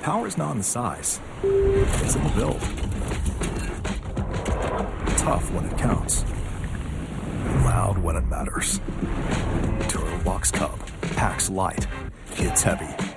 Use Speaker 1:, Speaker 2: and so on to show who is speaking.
Speaker 1: power is not in the size, it's in the build. Tough when it counts, loud when it matters. Turtle Box Cub packs light, hits heavy,